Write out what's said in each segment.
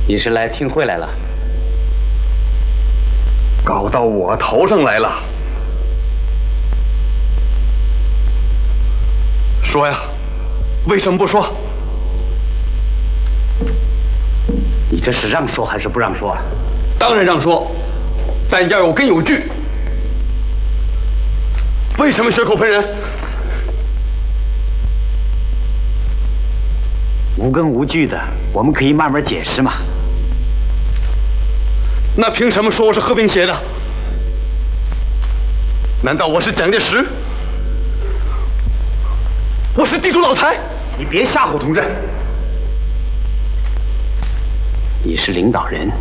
你是来听会来了？ 搞到我头上来了。说呀，为什么不说？ 你这是让说还是不让说？ 当然让说，但要有根有据。为什么血口喷人？ 无根无据的，我们可以慢慢解释嘛。 那凭什么说我是和平写的？难道我是蒋介石？我是地主老财？ 你别吓唬同志！你是领导人。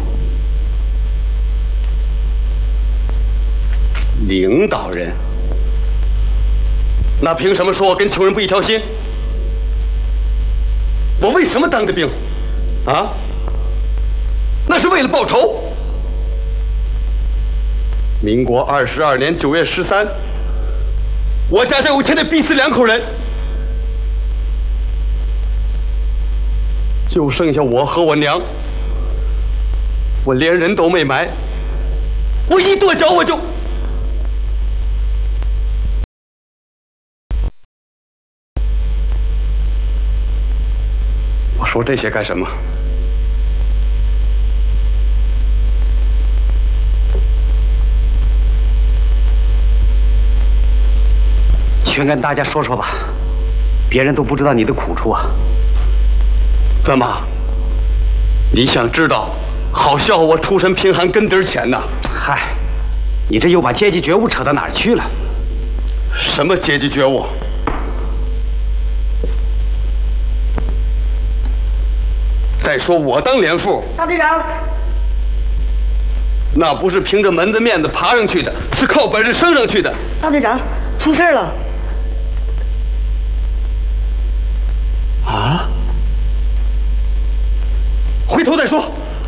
领导人？那凭什么说我跟穷人不一条心？我为什么当的兵？啊？那是为了报仇。民国22年9月13，我家乡有钱的逼死2口人，就剩下我和我娘，我连人都没埋，我一跺脚我就。我说这些干什么？ 全跟大家说说吧，别人都不知道你的苦处啊。 怎么？你想知道？好笑我出身贫寒跟底儿浅呐！ 嗨，你这又把阶级觉悟扯到哪儿去了？ 什么阶级觉悟？再说我当连副， 大队长， 那不是凭着门子面子爬上去的，是靠本事升上去的。 大队长，出事了！ 啊！回头再说。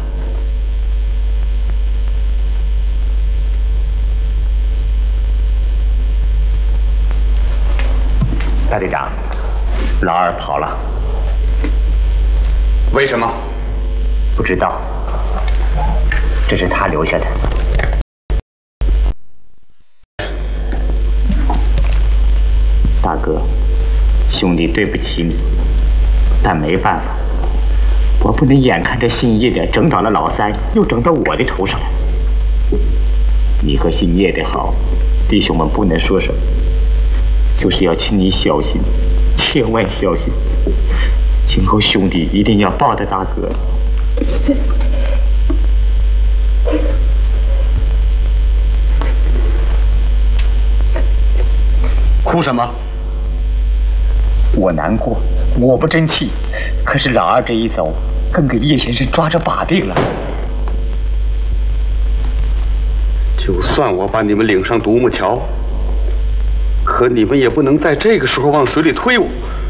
大队长，老二跑了。 为什么？ 不知道，这是他留下的。大哥，兄弟对不起你，但没办法，我不能眼看着姓叶的整倒了老三，又整到我的头上来。你和姓叶的好，弟兄们不能说什么，就是要请你小心，千万小心。今后兄弟一定要抱着大哥。 哭什么？ 我难过，我不争气，可是老二这一走，更给叶先生抓着把柄了。 就算我把你们领上独木桥，可你们也不能在这个时候往水里推我。